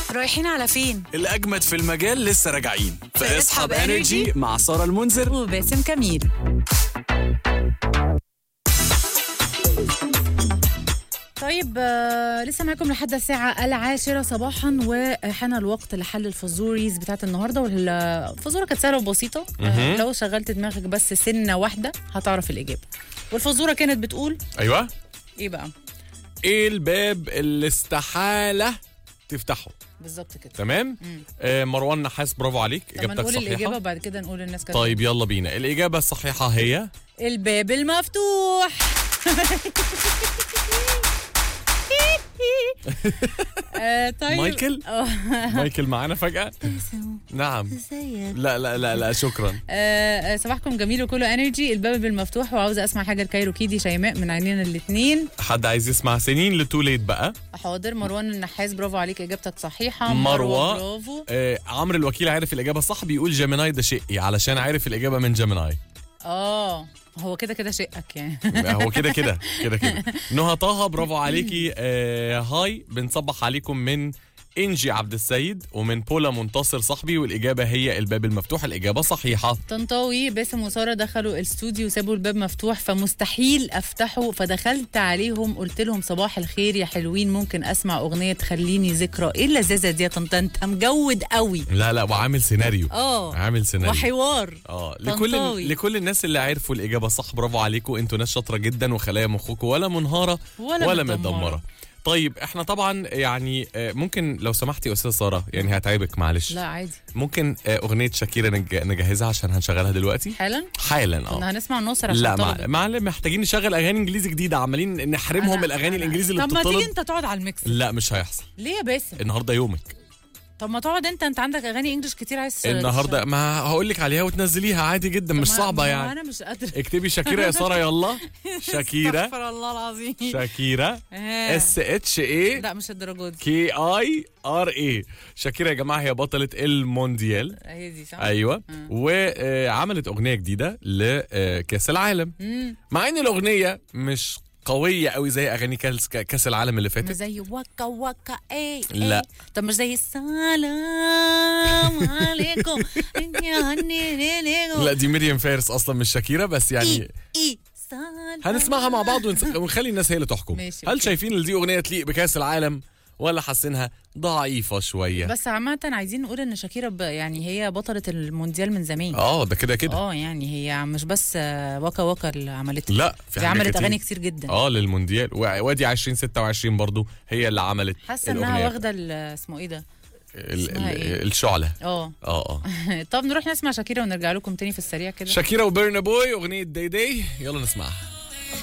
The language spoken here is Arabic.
رايحين على فين؟ الأجمد في المجال لسه راجعين في اصحاب انرجي مع سارة المنذر وباسم كميل. طيب لسه معاكم لحد الساعة 10 صباحا، وحان الوقت لحل الفزوريز بتاعت النهاردة. والفزورة كانت سهلة وبسيطة. لو شغلت دماغك بس سنة واحدة هتعرف الإجابة. والفزورة كانت بتقول أيوة، إيه بقى؟ إيه الباب اللي استحالة تفتحه؟ بالظبط كده. تمام. مروان نحاس، برافو عليك، إجابتك إجابتك نقول صحيحة. الإجابة وبعد كده نقول الناس كده. طيب يلا بينا، الإجابة الصحيحة هي الباب المفتوح. طيب مايكل. مايكل معانا فجأة. نعم. لا لا لا لا شكرا. صباحكم جميل وكله انرجي. الباب المفتوح، وعاوزه اسمع حاجه الكايروكيدي شيماء من عينينا الاثنين. حد عايز يسمع سنين لتوليت بقى؟ حاضر. مروان النحاس برافو عليك، اجابتك صحيحه. مروه برافو. عمرو الوكيل عارف الاجابه الصح، بيقول جيميناي ده شقي علشان عارف الاجابه من جيميناي. هو كده شقك يعني. هو كده نهى طه برافو عليكي. هاي، بنصبح عليكم من انجي عبد السيد ومن بولا منتصر صاحبي، والاجابه هي الباب المفتوح، الاجابه صحيحه. طنطاوي باسم وساره دخلوا الاستوديو وسابوا الباب مفتوح فمستحيل افتحه، فدخلت عليهم قلت لهم صباح الخير يا حلوين، ممكن اسمع اغنيه تخليني ذكرى. ايه اللذاذه دي يا طنطا، انت مجود قوي. لا وعامل سيناريو. عامل سيناريو وحوار. لكل الناس اللي عرفوا الاجابه صح، برافو عليكم، انتوا ناس شاطره جدا، وخلايا مخكم ولا منهاره ولا متدمره. طيب احنا طبعا يعني ممكن لو سمحتي يا استاذه ساره، يعني هتعبك معلش. لا عادي. ممكن اغنيه شاكيرا نجهزها عشان هنشغلها دلوقتي حالا. كنا هنسمع نصر عشان لا معلم، محتاجين نشغل اغاني انجليزي جديده، عمالين نحرمهم الاغاني الانجليزي اللي بتطلب. طب ما تيجي انت تقعد على الميكس. لا مش هيحصل. ليه يا باسم؟ النهارده يومك. طب ما تقعد انت عندك اغاني انجلش كتير عايز النهارده. ما هقول لك عليها وتنزليها عادي جدا، مش صعبه يعني. انا مش قادره. اكتبي شاكيرا يا ساره، يلا. شاكيرا. استغفر الله العظيم. شاكيرا SHA لا مش الدرجه دي. KIRA. شاكيرا يا جماعه هي بطله المونديال. هي دي صح. ايوه. وعملت اغنيه جديده لكاس العالم. مع ان الاغنيه مش قوية قوي زي أغاني كاس العالم اللي فاتت. مش زي وكا وكا لا. طب مش زي السلام عليكم. لا دي مريم فارس أصلا مش شاكيرا، بس يعني هنسمعها مع بعض ونخلي الناس هي اللي تحكم. هل شايفين ان دي أغنية تليق بكاس العالم ولا حاسينها ضعيفة شوية؟ بس عامة عايزين نقول ان شاكيرا يعني هي بطلة المونديال من زمان. ده كده. يعني هي مش بس وكا اللي عملته. لا، في عملت اغاني كتير جدا للمونديال. وادي 2026 برضو هي اللي عملت. حاسة انها واخدة اسمه ايه ده؟ الشعلة. طب نروح نسمع شاكيرا ونرجع لكم تاني في السريع كده. شاكيرا وبرنا بوي، اغنية داي داي، يلا نسمعها.